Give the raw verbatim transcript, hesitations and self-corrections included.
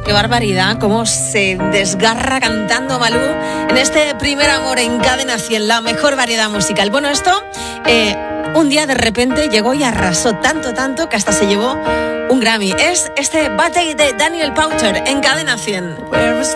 Qué barbaridad, cómo se desgarra cantando Malú en este Primer Amor en Cadena cien, la mejor variedad musical. Bueno, esto eh, un día de repente llegó y arrasó tanto, tanto que hasta se llevó un Grammy. Es este Bad Day de Daniel Powter en Cadena cien. Where is